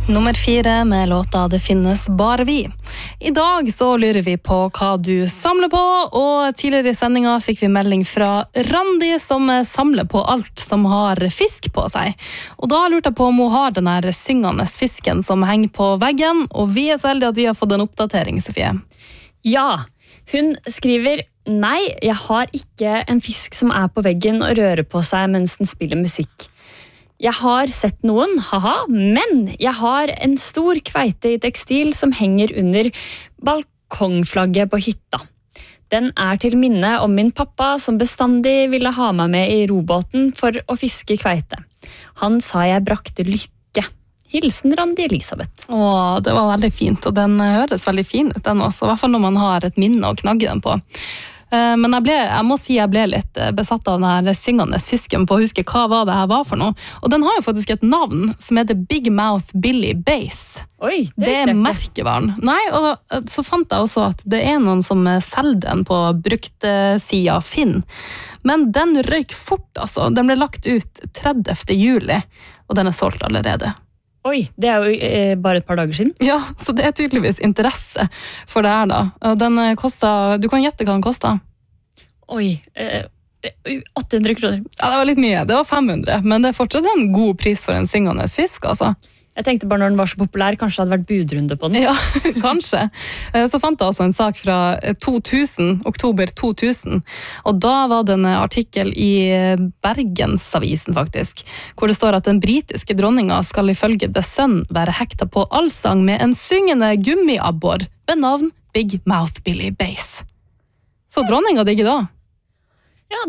Nummer 4 med låta Det finnes bare vi. I dag så lurer vi på hva du samler på, og tidligere i sendinga fikk vi melding fra Randi som samler på alt som har fisk på seg. Og da lurte jeg på om hun har den her syngende fisken som henger på veggen, og vi er så heldige at vi har fått en oppdatering, Sofie. Ja, hun skriver: Nei, jeg har ikke en fisk som er på veggen og rører på seg mens den spiller musikk. Jeg har sett noen, haha, men jeg har en stor kveite i tekstil som henger under balkongflagget på hytta. Den er til minne om min pappa som bestandig ville ha meg med i robåten for å fiske kveite. Han sa jeg brakte lykke. Hilsen Randi Elisabeth. Åh, det var veldig fint, og den høres veldig fin ut den også, i hvert fall når man har et minne å knagge den på. Men jeg må si jeg ble litt besatt av den syngende fisken på å huske hva var det her var for noe. Og den har jo faktisk et navn som heter Big Mouth Billy Bass. Oi, det er merkevaren. Nei, og så fant jeg også at det er noen som selger den på bruktsida Finn. Men den røyk fort, altså. Den ble lagt ut 30. juli, og den er solgt allerede. Oi, det er jo bare et par dager siden. Ja, så det er tydeligvis interesse for det her da. Den kostet, du kan gjette hva den kostet? Oi, 800 kroner. Ja, det var litt mye. Det var 500, men det er fortsatt en god pris for en syngende fisk, altså. Jeg tenkte bare når den var så populær, kanskje det hadde vært budrunde på den. Ja, kanskje. Så fant jeg også en sak fra oktober 2000, og da var det en artikkel i Bergensavisen faktisk, hvor det står at den britiske dronninga skal ifølge The Sun være hekta på allsang med en syngende gummiabbor ved navn Big Mouth Billy Bass. Så dronninga digger da. Ja,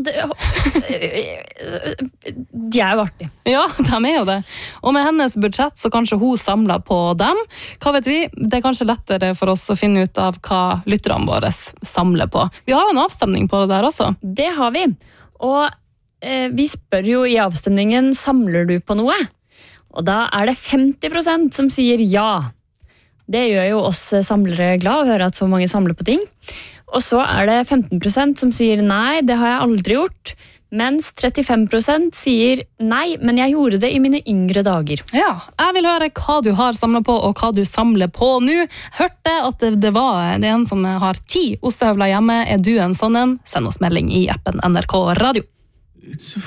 de er jo artig. Ja, de er jo det. Og med hennes budsjett så kanskje hun samler på dem. Hva vet vi? Det er kanskje lettere for oss å finne ut av hva lytterne våre samler på. Vi har jo en avstemning på det der også. Det har vi. Og vi spør jo i avstemningen, samler du på noe? Og da er det 50% som sier ja. Det gjør jo oss samlere glad å høre at så mange samler på ting. Og så er det 15% som sier nei, det har jeg aldri gjort. Mens 35% sier nei, men jeg gjorde det i mine yngre dager. Ja, jeg vil høre hva du har samlet på og hva du samler på nå. Hørte at det er en som har 10 ostehøvler hjemme. Er du en sånn en? Send oss melding i appen NRK Radio. It's a